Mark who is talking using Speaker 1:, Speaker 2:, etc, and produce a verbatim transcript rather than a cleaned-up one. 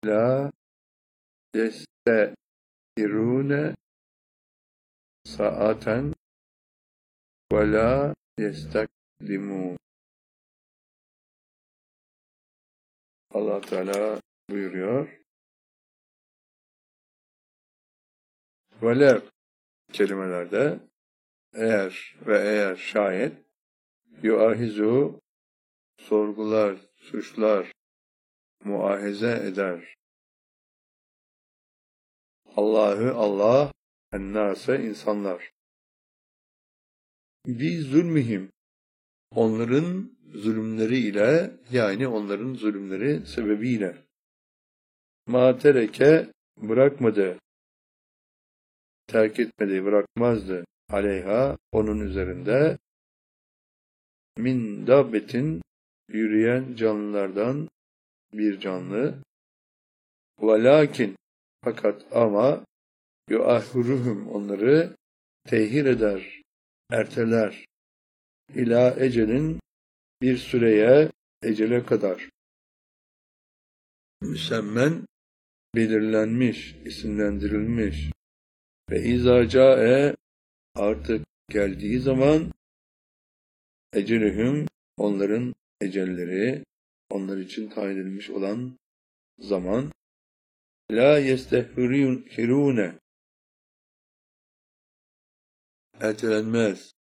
Speaker 1: la yestehirune saaten ve la yestakdimun. Allah Teala buyuruyor. Velev kelimelerde eğer ve eğer şayet yuahizu sorgular, suçlar, muahize eder. Allah'ı Allah, ennâse insanlar. Bi zulmihim, onların zulümleri ile, yani onların zulümleri sebebiyle. Ma tereke, bırakmadı, terk etmedi, bırakmazdı. Aleyha, onun üzerinde. Min dabbetin, yürüyen canlılardan bir canlı. Velakin, fakat ama yuahhiruhum, onları tehir eder, erteler. İlâ ecelin, bir süreye, ecele kadar. Müsemmen, belirlenmiş, isimlendirilmiş. Ve izâ câe, artık geldiği zaman, ecelihüm, onların ecelleri, onlar için tayin edilmiş olan zaman, la yestehirûne, ertelenmez,